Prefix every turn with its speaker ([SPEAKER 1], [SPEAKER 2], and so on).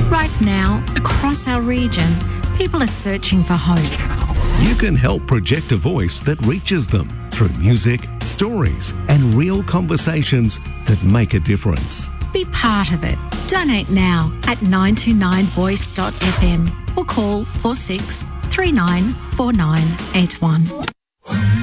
[SPEAKER 1] Right now, across our region, people are searching for hope.
[SPEAKER 2] You can help project a voice that reaches them through music, stories, and real conversations that make a difference.
[SPEAKER 1] Be part of it. Donate now at 929voice.fm or call 46 39 4981.